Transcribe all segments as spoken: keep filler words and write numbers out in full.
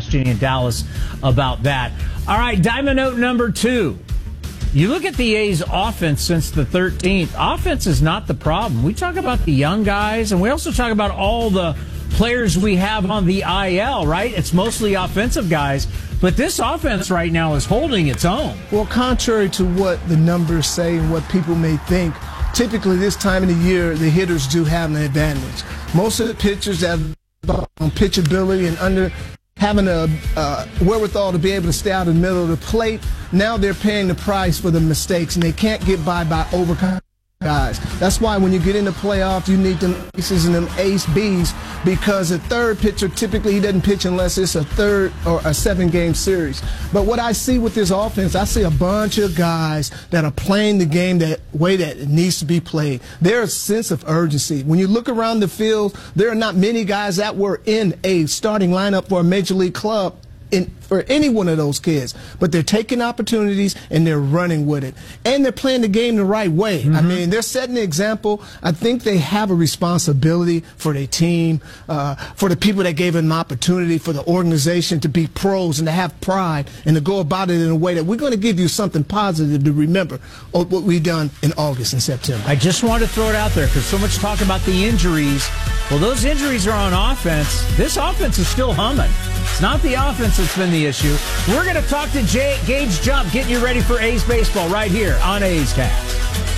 Ask Jenny and Dallas about that. All right, diamond note number two. You look at the A's offense since the thirteenth. Offense is not the problem. We talk about the young guys, and we also talk about all the players we have on the I L, right? It's mostly offensive guys. But this offense right now is holding its own. Well, contrary to what the numbers say and what people may think, typically this time of the year, the hitters do have an advantage. Most of the pitchers that on pitchability and under having a uh, wherewithal to be able to stay out of the middle of the plate, now they're paying the price for the mistakes, and they can't get by by over guys. That's why when you get in the playoffs, you need them aces and them ace Bs, because a third pitcher, typically he doesn't pitch unless it's a third or a seven-game series. But what I see with this offense, I see a bunch of guys that are playing the game that way that it needs to be played. There's a sense of urgency. When you look around the field, there are not many guys that were in a starting lineup for a major league club in, for any one of those kids, but they're taking opportunities and they're running with it, and they're playing the game the right way. Mm-hmm. I mean, they're setting the example. I think they have a responsibility for their team, uh, for the people that gave them an opportunity, for the organization to be pros and to have pride and to go about it in a way that we're going to give you something positive to remember of what we've done in August and September. I just wanted to throw it out there because so much talk about the injuries. Well, those injuries are on offense. This offense is still humming. It's not the offense that's been the issue. We're going to talk to Jay, Gage Jump, getting you ready for A's baseball right here on A's Cast.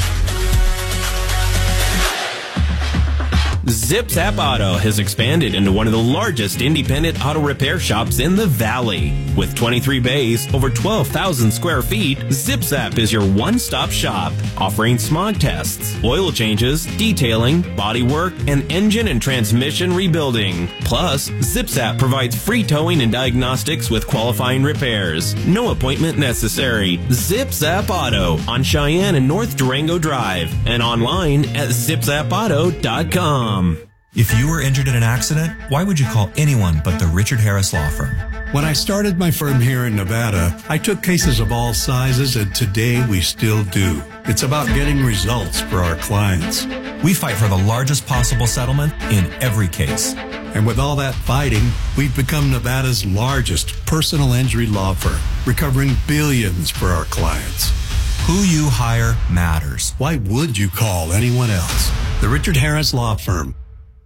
ZipZap Auto has expanded into one of the largest independent auto repair shops in the Valley. With twenty-three bays, over twelve thousand square feet, ZipZap is your one-stop shop, offering smog tests, oil changes, detailing, bodywork, and engine and transmission rebuilding. Plus, ZipZap provides free towing and diagnostics with qualifying repairs. No appointment necessary. ZipZap Auto on Cheyenne and North Durango Drive, and online at zip zap auto dot com. If you were injured in an accident, why would you call anyone but the Richard Harris Law Firm? When I started my firm here in Nevada, I took cases of all sizes, and today we still do. It's about getting results for our clients. We fight for the largest possible settlement in every case. And with all that fighting, we've become Nevada's largest personal injury law firm, recovering billions for our clients. Who you hire matters. Why would you call anyone else? The Richard Harris Law Firm.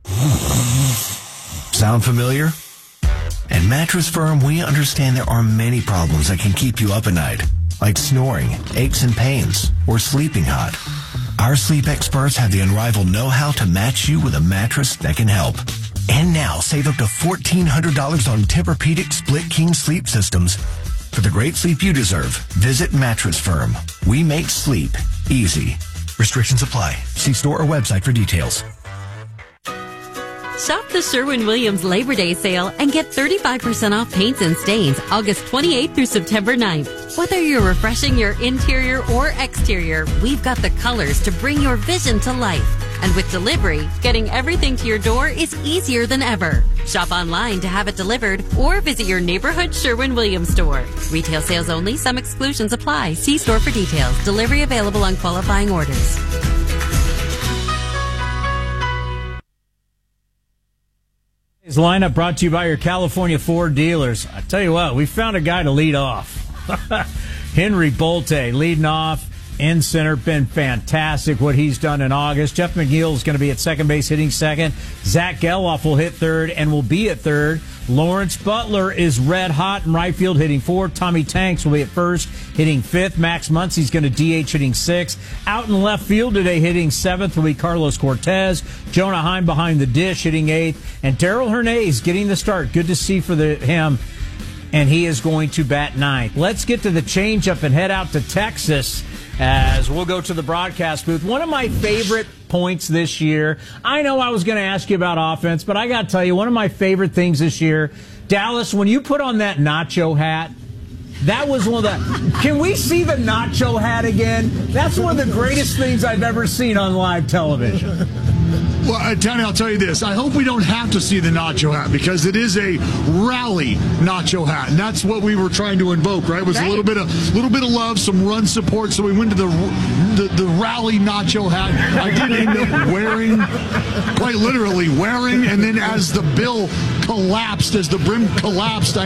Sound familiar? At Mattress Firm, we understand there are many problems that can keep you up at night, like snoring, aches and pains, or sleeping hot. Our sleep experts have the unrivaled know-how to match you with a mattress that can help. And now, save up to fourteen hundred dollars on Tempur-Pedic Split King sleep systems. For the great sleep you deserve, visit Mattress Firm. We make sleep easy. Restrictions apply. See store or website for details. Shop the Sherwin-Williams Labor Day sale and get thirty-five percent off paints and stains August twenty-eighth through September ninth. Whether you're refreshing your interior or exterior, we've got the colors to bring your vision to life. And with delivery, getting everything to your door is easier than ever. Shop online to have it delivered or visit your neighborhood Sherwin-Williams store. Retail sales only. Some exclusions apply. See store for details. Delivery available on qualifying orders. His lineup brought to you by your California Ford dealers. I tell you what, we found a guy to lead off. Henry Bolte leading off in center. Been fantastic what he's done in August. Jeff McNeil is going to be at second base hitting second. Zach Geloff will hit third and will be at third. Lawrence Butler is red hot in right field hitting fourth. Tommy Tanks will be at first hitting fifth. Max Muncy's going to D H hitting sixth. Out in left field today hitting seventh will be Carlos Cortez. Jonah Heim behind the dish hitting eighth. And Darrell Hernandez getting the start. Good to see for the, him. And he is going to bat ninth. Let's get to the changeup and head out to Texas as we'll go to the broadcast booth. One of my favorite points this year, I know I was going to ask you about offense, but I got to tell you, one of my favorite things this year, Dallas, when you put on that nacho hat, that was one of the... Can we see the nacho hat again? That's one of the greatest things I've ever seen on live television. Well, uh, Tony, I'll tell you this. I hope we don't have to see the nacho hat because it is a rally nacho hat, and that's what we were trying to invoke, right? It was right. a little bit of little bit of love, some run support. So we went to the the, the rally nacho hat. I did end up wearing, quite literally wearing, and then as the bill collapsed, as the brim collapsed, I